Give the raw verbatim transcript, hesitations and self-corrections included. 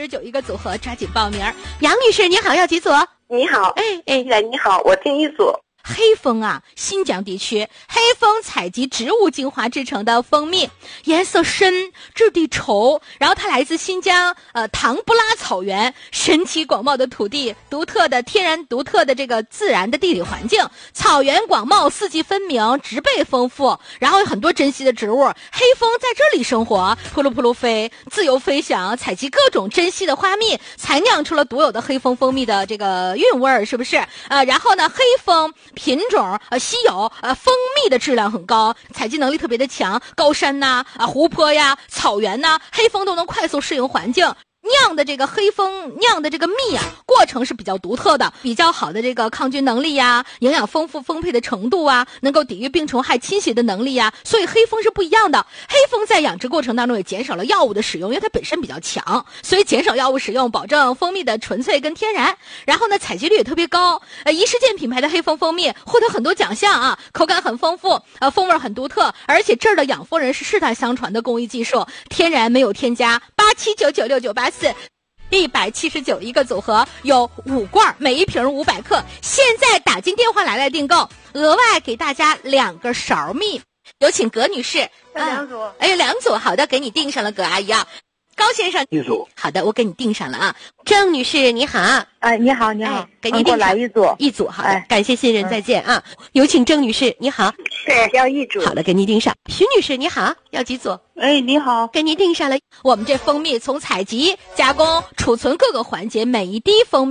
十九一个组合，抓紧报名。杨女士，你好，要几组？ 你好， 哎哎， 你好，我订一组。 黑蜂啊，新疆地区黑蜂采集植物精华制成的蜂蜜，颜色深，质地稠，然后它来自新疆呃唐布拉草原，神奇广袤的土地，独特的天然独特的这个自然的地理环境，草原广袤，四季分明，植被丰富，然后有很多珍稀的植物，黑蜂在这里生活，扑噜扑噜飞，自由飞翔，采集各种珍稀的花蜜，才酿出了独有的黑蜂蜂蜜的这个韵味儿，是不是？呃，然后呢，黑蜂品种呃稀有，呃蜂蜜的质量很高，采集能力特别的强，高山呐啊湖泊呀草原呐，黑蜂都能快速适应环境。酿的这个黑蜂酿的这个蜜啊，过程是比较独特的，比较好的这个抗菌能力呀，营养丰富丰沛的程度啊，能够抵御病虫害侵袭的能力呀，所以黑蜂是不一样的。黑蜂在养殖过程当中也减少了药物的使用，因为它本身比较强，所以减少药物使用，保证蜂蜜的纯粹跟天然。然后呢，采集率也特别高，呃，宜世健品牌的黑蜂蜂蜜获得很多奖项啊，口感很丰富，呃，风味很独特，而且这儿的养蜂人是世代相传的工艺技术，天然没有添加。八七九九六九八四。一百七十九一个组合，有五罐，每一瓶五百克。现在打进电话来来订购，额外给大家两个勺蜜。有请葛女士， 两组， 啊、哎，两组，好的，给你订上了，葛阿姨啊。高先生， 一组， 好的，我给你订上了啊。郑女士，你好， 哎，你好，你好， 哎、给你订上来一组， 一组，好的， 哎、 感谢信任，再见啊。有请郑女士，你好， 对，要一组， 好的，给你订上。徐女士，你好，要几组？ 哎，你好， 给您订上了。我们这蜂蜜从采集、加工、储存各个环节，每一滴蜂蜜